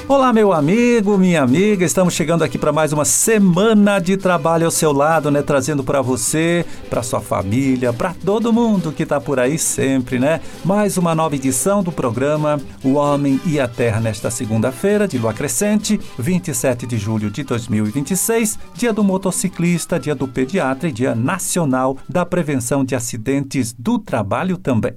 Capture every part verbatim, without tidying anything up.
Olá, meu amigo, minha amiga, estamos chegando aqui para mais uma semana de trabalho ao seu lado, né? Trazendo para você, para sua família, para todo mundo que está por aí sempre, né? Mais uma nova edição do programa O Homem e a Terra nesta segunda-feira de lua crescente, vinte e sete de julho de dois mil e vinte e seis, dia do motociclista, dia do pediatra e dia nacional da prevenção de acidentes do trabalho também.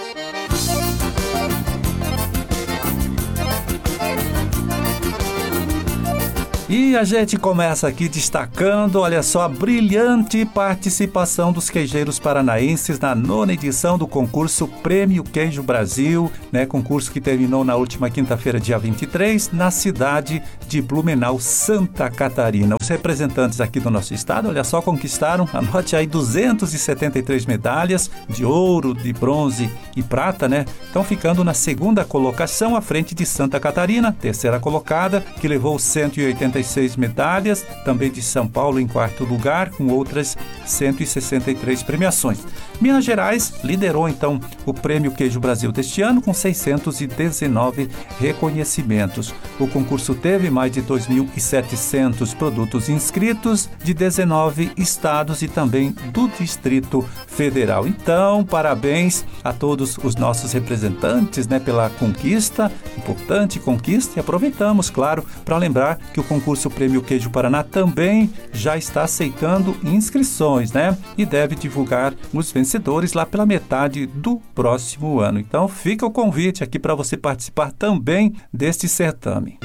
E a gente começa aqui destacando, olha só, a brilhante participação dos queijeiros paranaenses na nona edição do concurso Prêmio Queijo Brasil, né? Concurso que terminou na última quinta-feira, dia vinte e três, na cidade de Blumenau, Santa Catarina. Os representantes aqui do nosso estado, olha só, conquistaram, anote aí, duzentas e setenta e três medalhas de ouro, de bronze e prata, né? Estão ficando na segunda colocação, à frente de Santa Catarina, terceira colocada, que levou cento e oitenta e seis medalhas, também de São Paulo em quarto lugar, com outras cento e sessenta e três premiações. Minas Gerais liderou então o Prêmio Queijo Brasil deste ano com seiscentos e dezenove reconhecimentos. O concurso teve mais de dois mil e setecentos produtos inscritos de dezenove estados e também do Distrito Federal. Então, parabéns a todos os nossos representantes, né, pela conquista, importante conquista, e aproveitamos, claro, para lembrar que o concurso O Prêmio Queijo Paraná também já está aceitando inscrições, né? E deve divulgar os vencedores lá pela metade do próximo ano. Então fica o convite aqui para você participar também deste certame.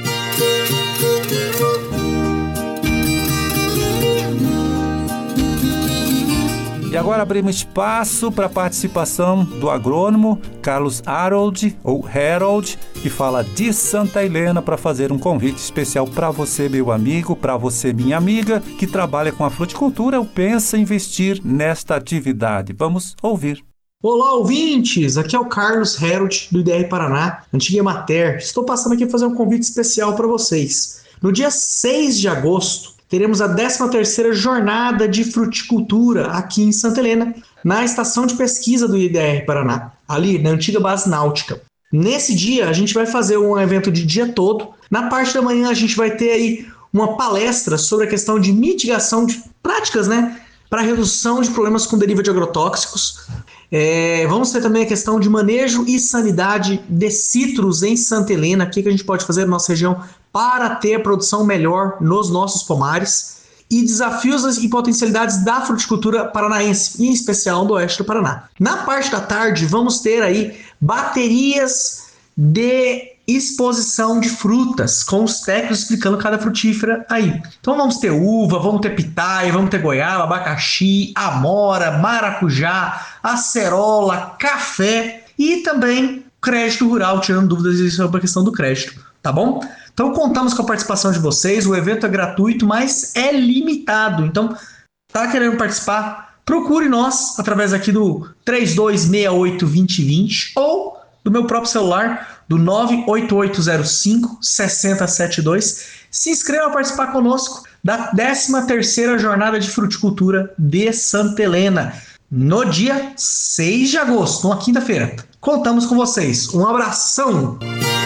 E agora abrimos espaço para a participação do agrônomo Carlos Harold, ou Harold, que fala de Santa Helena, para fazer um convite especial para você, meu amigo, para você, minha amiga, que trabalha com a fruticultura ou pensa em investir nesta atividade. Vamos ouvir. Olá, ouvintes! Aqui é o Carlos Harold, do I D R Paraná, antiga Emater. Estou passando aqui para fazer um convite especial para vocês. No dia seis de agosto, teremos a décima terceira Jornada de Fruticultura aqui em Santa Helena, na estação de pesquisa do I D R Paraná, ali na antiga base náutica. Nesse dia, a gente vai fazer um evento de dia todo. Na parte da manhã, a gente vai ter aí uma palestra sobre a questão de mitigação de práticas, né, para redução de problemas com deriva de agrotóxicos. É, vamos ter também a questão de manejo e sanidade de citros em Santa Helena, o que a gente pode fazer na nossa região para ter produção melhor nos nossos pomares, e desafios e potencialidades da fruticultura paranaense, em especial do oeste do Paraná. Na parte da tarde, vamos ter aí baterias de exposição de frutas, com os técnicos explicando cada frutífera aí. Então vamos ter uva, vamos ter pitaia, vamos ter goiaba, abacaxi, amora, maracujá, acerola, café e também crédito rural, tirando dúvidas sobre a questão do crédito, tá bom? Então contamos com a participação de vocês, o evento é gratuito, mas é limitado. Então, tá querendo participar? Procure nós através aqui do três dois seis oito, dois zero dois zero ou do meu próprio celular, do nove oito oito zero cinco, seis zero sete dois. Se inscreva a participar conosco da décima terceira Jornada de Fruticultura de Santa Helena, no dia seis de agosto, uma quinta-feira. Contamos com vocês. Um abração!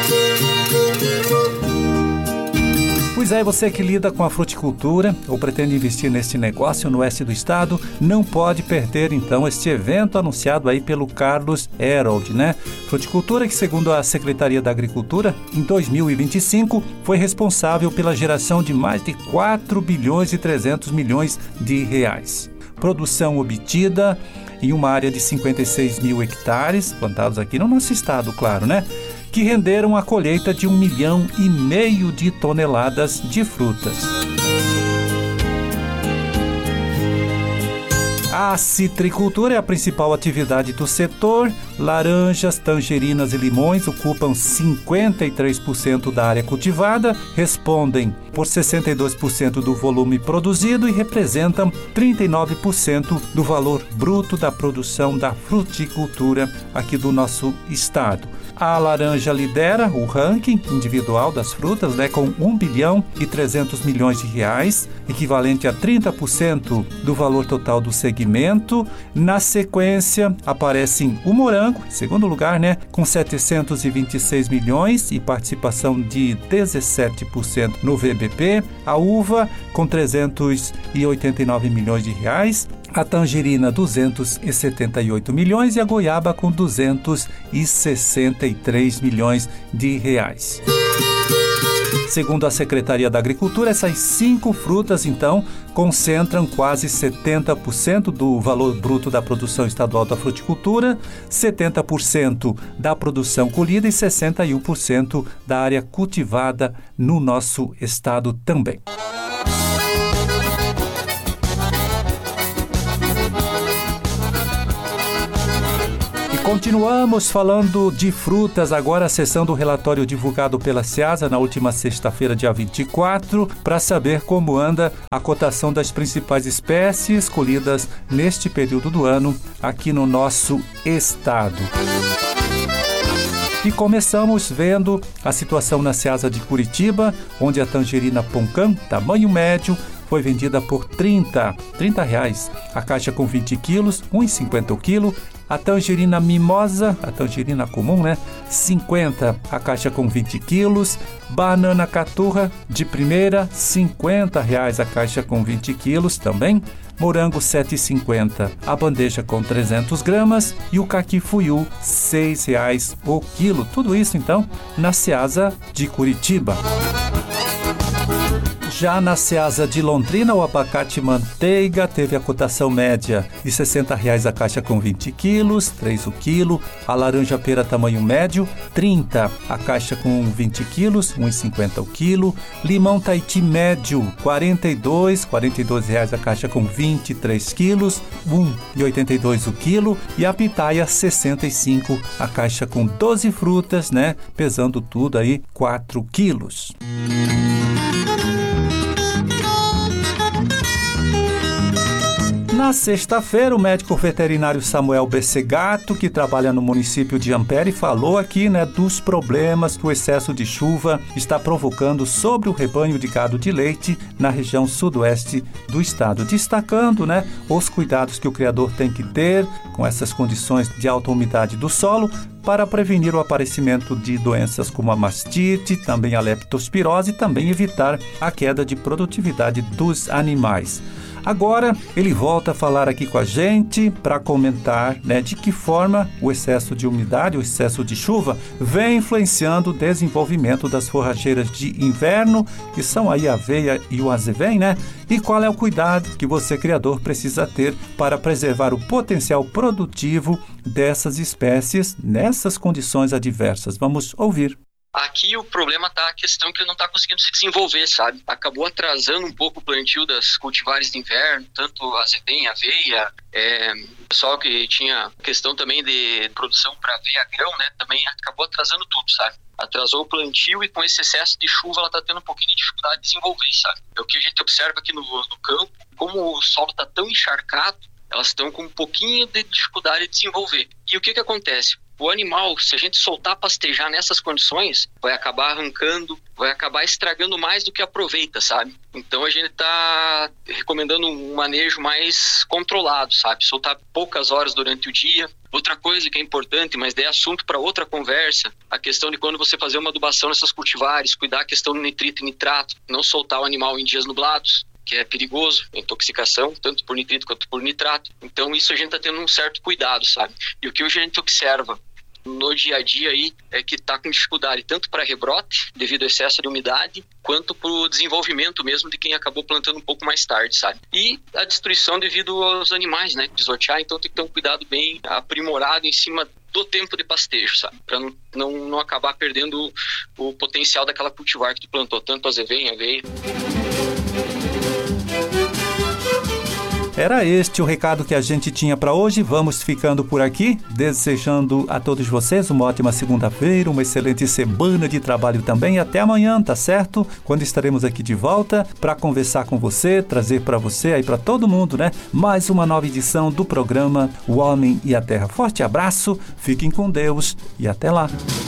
Pois é, você que lida com a fruticultura ou pretende investir neste negócio no oeste do estado, não pode perder então este evento anunciado aí pelo Carlos Harold, né? Fruticultura que, segundo a Secretaria da Agricultura, em dois mil e vinte e cinco foi responsável pela geração de mais de quatro bilhões e trezentos milhões de reais. Produção obtida em uma área de cinquenta e seis mil hectares, plantados aqui no nosso estado, claro, né? Que renderam a colheita de um milhão e meio de toneladas de frutas. A citricultura é a principal atividade do setor. Laranjas, tangerinas e limões ocupam cinquenta e três por cento da área cultivada, respondem por sessenta e dois por cento do volume produzido e representam trinta e nove por cento do valor bruto da produção da fruticultura aqui do nosso estado. A laranja lidera o ranking individual das frutas, né, com um bilhão e trezentos milhões de reais, equivalente a trinta por cento do valor total do segmento. Na sequência, aparecem o morango, em segundo lugar, né, com setecentos e vinte e seis milhões e participação de dezessete por cento no V B P. A uva, com trezentos e oitenta e nove milhões de reais. A tangerina, duzentos e setenta e oito milhões e a goiaba com duzentos e sessenta e três milhões de reais. Segundo a Secretaria da Agricultura, essas cinco frutas, então, concentram quase setenta por cento do valor bruto da produção estadual da fruticultura, setenta por cento da produção colhida e sessenta e um por cento da área cultivada no nosso estado também. Continuamos falando de frutas, agora acessando o relatório divulgado pela Ceasa na última sexta-feira, dia vinte e quatro, para saber como anda a cotação das principais espécies colhidas neste período do ano aqui no nosso estado. E começamos vendo a situação na Ceasa de Curitiba, onde a tangerina Poncã, tamanho médio, foi vendida por trinta reais. A caixa com vinte quilos, um real e cinquenta o quilo. A tangerina mimosa, a tangerina comum, né? cinquenta a caixa com vinte quilos. Banana caturra de primeira, cinquenta reais a caixa com vinte quilos também. Morango sete reais e cinquenta centavos a bandeja com trezentos gramas e o caqui fuiu seis reais o quilo. Tudo isso então na Ceasa de Curitiba. Já na Ceasa de Londrina, o abacate manteiga teve a cotação média de sessenta reais a caixa com vinte quilos, três o quilo. A laranja pera tamanho médio, trinta a caixa com vinte quilos, um real e cinquenta o quilo. Limão Tahiti médio, quarenta e dois reais a caixa com vinte e três quilos, um real e oitenta e dois o quilo. E a pitaia, sessenta e cinco a caixa com doze frutas, né? Pesando tudo aí, quatro quilos. Na sexta-feira, o médico veterinário Samuel Bessegato, que trabalha no município de Ampere, falou aqui, né, dos problemas que o excesso de chuva está provocando sobre o rebanho de gado de leite na região sudoeste do estado, destacando, né, os cuidados que o criador tem que ter com essas condições de alta umidade do solo para prevenir o aparecimento de doenças como a mastite, também a leptospirose e também evitar a queda de produtividade dos animais. Agora, ele volta a falar aqui com a gente para comentar, né, de que forma o excesso de umidade, o excesso de chuva, vem influenciando o desenvolvimento das forrageiras de inverno, que são aí a aveia e o azevém, né? E qual é o cuidado que você, criador, precisa ter para preservar o potencial produtivo dessas espécies nessas condições adversas. Vamos ouvir. Aqui o problema tá a questão que ele não está conseguindo se desenvolver, sabe? Acabou atrasando um pouco o plantio das cultivares de inverno, tanto azevém, aveia, é, pessoal que tinha questão também de produção para aveia grão, né? Também acabou atrasando tudo, sabe? Atrasou o plantio e com esse excesso de chuva ela está tendo um pouquinho de dificuldade de desenvolver, sabe? É o que a gente observa aqui no, no campo, como o solo está tão encharcado, elas estão com um pouquinho de dificuldade de desenvolver. E o que que acontece? O animal, se a gente soltar pastejar nessas condições, vai acabar arrancando, vai acabar estragando mais do que aproveita, sabe? Então a gente está recomendando um manejo mais controlado, sabe? Soltar poucas horas durante o dia. Outra coisa que é importante, mas daí é assunto para outra conversa, a questão de quando você fazer uma adubação nessas cultivares, cuidar a questão do nitrito e nitrato, não soltar o animal em dias nublados, que é perigoso, intoxicação, tanto por nitrito quanto por nitrato. Então isso a gente está tendo um certo cuidado, sabe? E o que a gente observa no dia a dia aí é que está com dificuldade tanto para rebrote, devido ao excesso de umidade, quanto para o desenvolvimento mesmo de quem acabou plantando um pouco mais tarde, sabe? E a destruição devido aos animais, né? Pisotear, então tem que ter um cuidado bem aprimorado em cima do tempo de pastejo, sabe? Para não, não, não acabar perdendo o, o potencial daquela cultivar que tu plantou, tanto azevém, aveia. Era este o recado que a gente tinha para hoje. Vamos ficando por aqui, desejando a todos vocês uma ótima segunda-feira, uma excelente semana de trabalho também. E até amanhã, tá certo? Quando estaremos aqui de volta para conversar com você, trazer para você, aí para todo mundo, né? Mais uma nova edição do programa O Homem e a Terra. Forte abraço, fiquem com Deus e até lá.